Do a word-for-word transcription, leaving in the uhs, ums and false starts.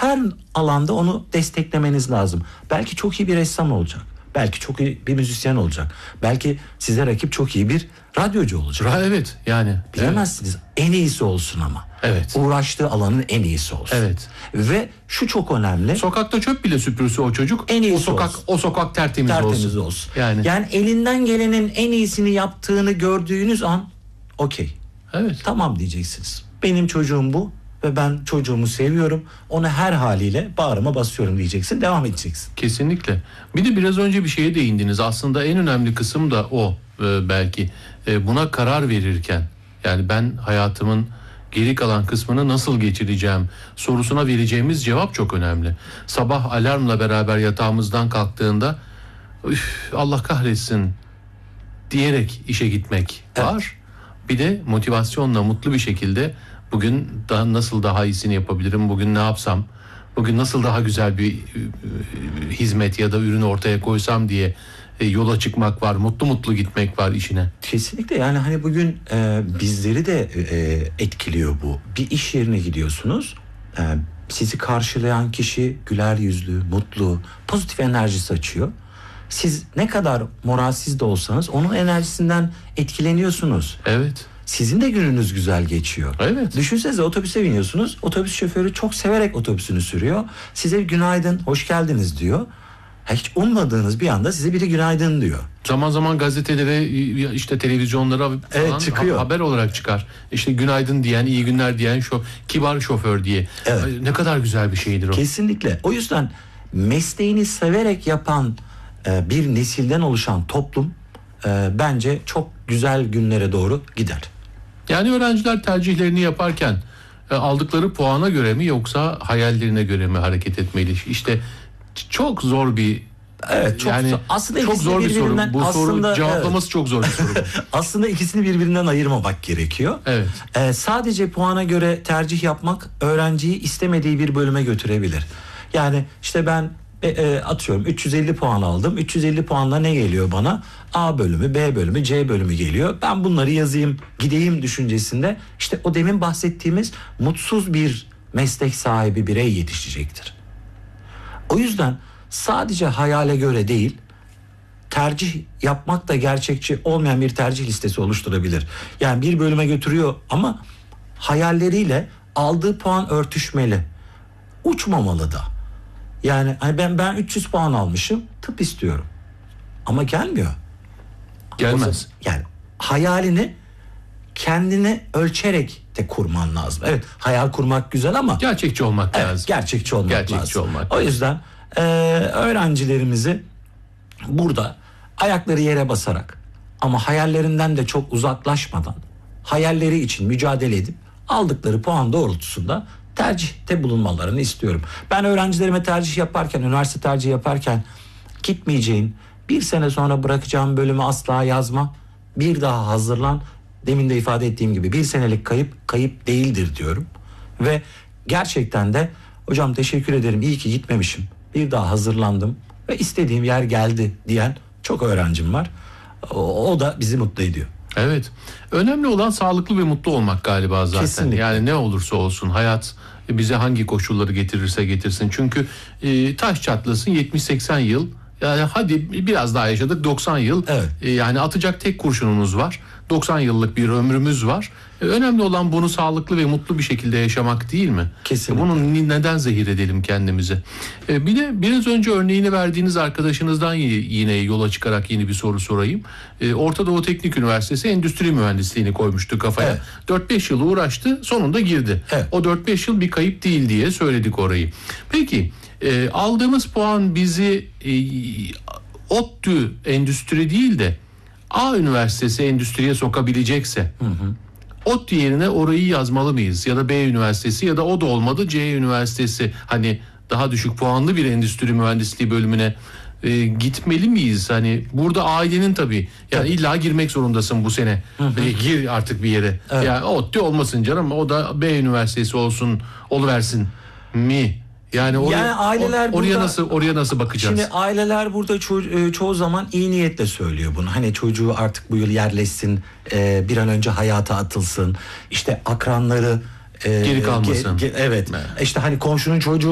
her alanda onu desteklemeniz lazım. Belki çok iyi bir ressam olacak. Belki çok iyi bir müzisyen olacak. Belki size rakip çok iyi bir radyocu olacak. Ra- evet yani. Bilemezsiniz. Evet. En iyisi olsun ama. Evet. Uğraştığı alanın en iyisi olsun. Evet. Ve şu çok önemli. Sokakta çöp bile süpürse o çocuk, en iyisi o sokak olsun. o sokak tertemiz, tertemiz olsun. olsun. Yani. Yani elinden gelenin en iyisini yaptığını gördüğünüz an okey. Evet. Tamam diyeceksiniz. Benim çocuğum bu ve ben çocuğumu seviyorum. Onu her haliyle bağrıma basıyorum diyeceksin. Devam edeceksin. Kesinlikle. Bir de biraz önce bir şeye değindiniz. Aslında en önemli kısım da o e, belki. E, buna karar verirken, yani ben hayatımın geri kalan kısmını nasıl geçireceğim sorusuna vereceğimiz cevap çok önemli. Sabah alarmla beraber yatağımızdan kalktığında üf, Allah kahretsin diyerek işe gitmek evet. var. Bir de motivasyonla mutlu bir şekilde bugün daha nasıl daha iyisini yapabilirim, bugün ne yapsam, bugün nasıl daha güzel bir hizmet ya da ürün ortaya koysam diye yola çıkmak var, mutlu mutlu gitmek var işine. Kesinlikle, yani hani bugün e, bizleri de e, etkiliyor bu. Bir iş yerine gidiyorsunuz, e, sizi karşılayan kişi güler yüzlü, mutlu, pozitif enerji saçıyor. Siz ne kadar moralsiz de olsanız onun enerjisinden etkileniyorsunuz. Evet. Sizin de gününüz güzel geçiyor. Evet. Düşünsenize, otobüse biniyorsunuz. Otobüs şoförü çok severek otobüsünü sürüyor. Size günaydın, hoş geldiniz diyor. Hiç ummadığınız bir anda size biri günaydın diyor. Zaman zaman gazetelere, işte televizyonlara falan evet, çıkıyor. haber olarak çıkar. İşte günaydın diyen, iyi günler diyen, şo kibar şoför diye. Evet. Ne kadar güzel bir şeydir o. Kesinlikle. O yüzden mesleğini severek yapan e, bir nesilden oluşan toplum e, bence çok güzel günlere doğru gider. Yani öğrenciler tercihlerini yaparken e, aldıkları puana göre mi yoksa hayallerine göre mi hareket etmeli? İşte çok zor bir Evet, çok yani zor. Aslında çok zor bir soru. Bu aslında, soru cevaplaması evet. çok zor bir soru. Aslında ikisini birbirinden ayırmamak gerekiyor. Evet. Ee, sadece puana göre tercih yapmak öğrenciyi istemediği bir bölüme götürebilir. Yani işte ben e, e, atıyorum üç yüz elli puan aldım. üç yüz elli puanla ne geliyor bana? A bölümü, B bölümü, C bölümü geliyor. Ben bunları yazayım, gideyim düşüncesinde işte o demin bahsettiğimiz mutsuz bir meslek sahibi birey yetişecektir. O yüzden sadece hayale göre değil, tercih yapmak da gerçekçi olmayan bir tercih listesi oluşturabilir. Yani bir bölüme götürüyor ama hayalleriyle aldığı puan örtüşmeli. Uçmamalı da. Yani hani ben ben üç yüz puan almışım, tıp istiyorum. Ama gelmiyor. Gelmez. Yani hayalini kendini ölçerek de kurman lazım. Evet, hayal kurmak güzel ama gerçekçi olmak evet, lazım. Gerçekçi olmak gerçekçi lazım. Olmak o yüzden e, öğrencilerimizi burada ayakları yere basarak ama hayallerinden de çok uzaklaşmadan hayalleri için mücadele edip aldıkları puan doğrultusunda tercihte bulunmalarını istiyorum. Ben öğrencilerime tercih yaparken, üniversite tercihi yaparken gitmeyeceğin, bir sene sonra bırakacağım bölümü asla yazma. Bir daha hazırlan. Demin de ifade ettiğim gibi bir senelik kayıp kayıp değildir diyorum. Ve gerçekten de hocam teşekkür ederim, iyi ki gitmemişim. Bir daha hazırlandım ve istediğim yer geldi diyen çok öğrencim var. O, o da bizi mutlu ediyor. Evet. Önemli olan sağlıklı ve mutlu olmak galiba zaten. Kesinlikle. Yani ne olursa olsun hayat bize hangi koşulları getirirse getirsin. Çünkü e, taş çatlasın yetmiş seksen yıl. Yani hadi biraz daha yaşadık doksan yıl. Evet. E, yani atacak tek kurşunumuz var. doksan yıllık bir ömrümüz var. E, önemli olan bunu sağlıklı ve mutlu bir şekilde yaşamak değil mi? Kesinlikle. E, bunu neden zehir edelim kendimizi? E, bir de biraz önce örneğini verdiğiniz arkadaşınızdan yine yola çıkarak yeni bir soru sorayım. E, Orta Doğu Teknik Üniversitesi endüstri mühendisliğini koymuştu kafaya. Evet. dört beş yıl uğraştı, sonunda girdi. Evet. O dört beş yıl bir kayıp değil diye söyledik orayı. Peki e, aldığımız puan bizi e, ODTÜ endüstri değil de A Üniversitesi endüstriye sokabilecekse, hı hı, ODTÜ yerine orayı yazmalı mıyız? Ya da B Üniversitesi ya da o da olmadı C Üniversitesi, hani daha düşük puanlı bir endüstri mühendisliği bölümüne e, gitmeli miyiz? Hani burada ailenin tabii yani illa girmek zorundasın bu sene. Hı hı. E, gir artık bir yere. Evet. Yani ODTÜ olmasın canım, o da B Üniversitesi olsun, oluversin mi? Yani, oraya, yani aileler or, oraya burada, nasıl oraya nasıl bakacağız? Şimdi aileler burada ço- çoğu zaman iyi niyetle söylüyor bunu. Hani çocuğu artık bu yıl yerleşsin, e, bir an önce hayata atılsın. İşte akranları e, geri kalmasın. Ge- ge- evet. evet. İşte hani komşunun çocuğu